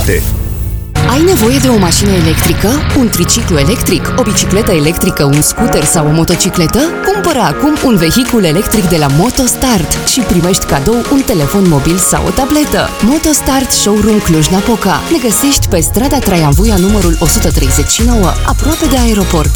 calitate. Ai nevoie de o mașină electrică, un triciclu electric, o bicicletă electrică, un scooter sau o motocicletă? Cumpără acum un vehicul electric de la Motostart și primești cadou un telefon mobil sau o tabletă. Motostart Showroom Cluj-Napoca. Ne găsești pe strada Traian Vuia numărul 139, aproape de aeroport.